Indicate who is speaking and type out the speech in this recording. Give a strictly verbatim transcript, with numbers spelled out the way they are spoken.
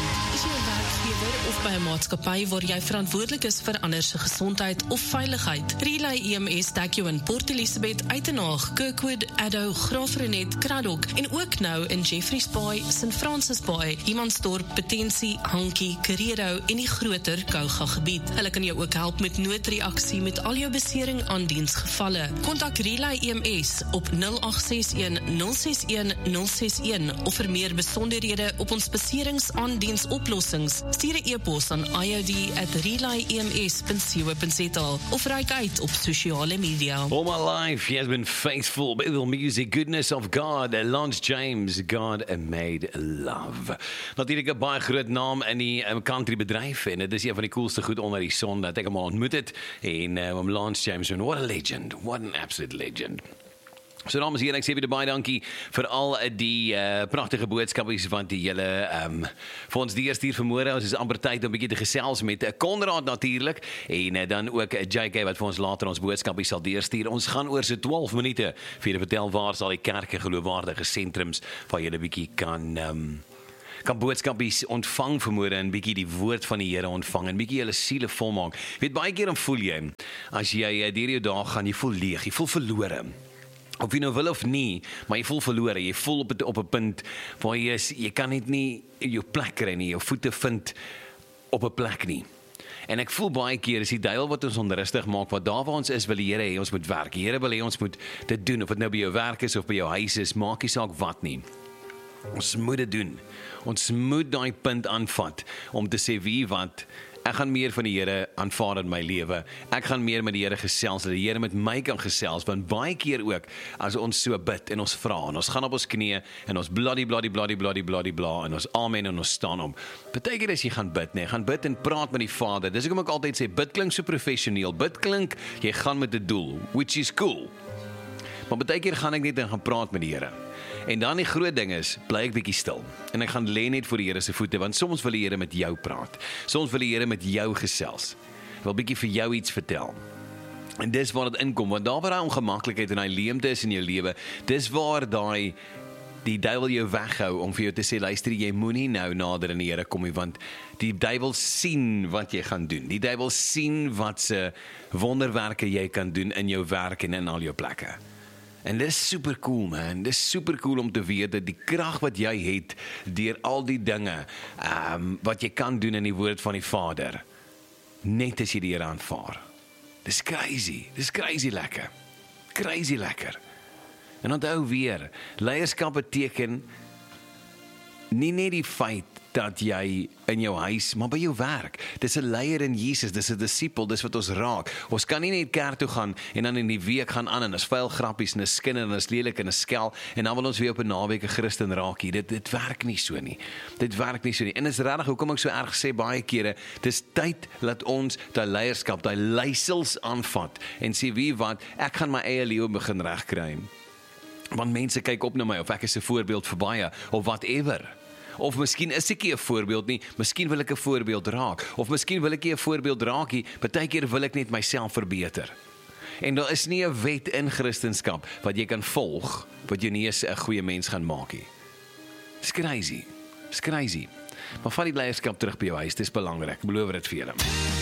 Speaker 1: Is jy 'n werkgewer of by 'n maatskappy waar jy verantwoordelik is vir ander se gesondheid of veiligheid? Relay E M S dek jou in Port Elizabeth, Uitenhaag, Kirkwood, Addo, Graafrenet, Craddock en ook nou in Jeffreys Bay, Saint Francis Bay, Humansdorp, Potensie, Hankie, Carrero en die groter Kouga gebied. Hulle kan jou ook help met noodreaksie met al jou besering aan diensgevalle. Kontak Relay E M S op nul agt ses een nul ses een nul ses een of vir meer besonderhede op ons beseringsaandiensoplossings, stuur 'n e-pos aan i o d at relay e m s dot co dot z a of reik uit op sosiale media.
Speaker 2: All my life he has been faithful with the music, goodness of God, Lance James, God made love. Natuurlik 'n baie groot naam in die um, country bedryf en dit is een van die coolste goed onder die son dat ek hom al ontmoet het en um, Lance James, what a legend, what an absolute legend. So dames en heren, ek sê weer baie dankie vir al die uh, pragtige boodskapies wat die julle um, vir ons deurstuur vanmôre. Ons is amper tyd om 'n bietjie te gesels met uh, Konrad natuurlik en uh, dan ook uh, J K wat vir ons later ons boodskapies sal deurstuur. Ons gaan oor so twaalf minute vir julle vertel waar sal die kerke geloofwaardige sentrums waar julle bietjie kan um, kan boodskapies ontvang vanmôre en bietjie die woord van die Here ontvang en bietjie julle siele volmaak. Weet baie keer dan voel jy as jy uh, deur jou dae gaan, jy voel leeg, jy voel verlore. Of jy nou wil of nie, maar jy voel verlore, jy voel op 'n op 'n punt waar jy is, jy kan net nie jou plek kry nie, jou voete vind op 'n plek nie. En ek voel baie keer is die duiwel wat ons onrustig maak, wat daar waar ons is, wil die Here hê ons moet werk. Die Here wil hê ons moet dit doen, of dit nou by jou werk is of by jou huis is, maak nie saak wat nie. Ons moet dit doen. Ons moet daai punt aanvat om te sê wie wat ek gaan meer van die Here aanvaar in my lewe. Ek gaan meer met die Here gesels, dat die Here met my kan gesels, want baie keer ook, as ons so bid en ons vra, en ons gaan op ons knieë, en ons bloody, bloody, bloody, bloody, bloody, bla, en ons amen, en ons staan om. Baie keer as jy gaan bid, nee, gaan bid en praat met die Vader. Dis hoekom ek altyd sê, bid klink so professioneel, bid klink, jy gaan met 'n doel, which is cool. Maar baie keer gaan ek net en gaan praat met die Here. En dan die groot ding is, bly ek bietjie stil. En ek gaan lê net voor die Here se voete, want soms wil die Here met jou praat. Soms wil die Here met jou gesels. Ek wil bietjie vir jou iets vertel. En dis waar dit inkom, want daar waar daai ongemaklikheid en daai leemte is in jou lewe, dis waar daai die duiwel jou weghou om vir jou te sê, luister, jy moenie nou nader in die Here kom nie, want die duiwel sien wat jy gaan doen. Die duiwel sien wat se wonderwerke jy kan doen in jou werk en in al jou plekke. En dis super cool, man. Dis super cool om te weet dat die krag wat jy het deur al die dinge um, wat jy kan doen in die woord van die Vader, net as jy die Here aanvaar. Dis crazy. Dis crazy lekker. Crazy lekker. En onthou weer, leierskap beteken nie net die feit dat jy in jou huis, maar by jou werk. Dis 'n leier in Jesus, dis 'n disipel, dis wat ons raak. Ons kan nie net kerk toe gaan en dan in die week gaan aan en is vuil grappies en is skinder en is lelik en is skel en dan wil ons weer op 'n naweek 'n Christen raak hier. Dit dit werk nie so nie. Dit werk nie so nie. En is regtig hoekom ek so erg sê baie kere, dis tyd dat ons daai leierskap, daai leiersels aanvat en sê wie wat, ek gaan my eie lewe begin regkry. Want mense kyk op na my of ek is 'n voorbeeld vir baie of whatever. Of miskien is ek nie 'n voorbeeld nie, miskien wil ek 'n voorbeeld raak. Of miskien wil ek nie 'n voorbeeld raak nie, baie keer wil ek net myself verbeter. En daar is nie 'n wet in Christendom wat jy kan volg, wat jou nie eens 'n goeie mens gaan maak nie. Dis crazy, dis crazy. Maar vat die leierskap terug by jou huis, dis belangrik, beloof dit vir julle.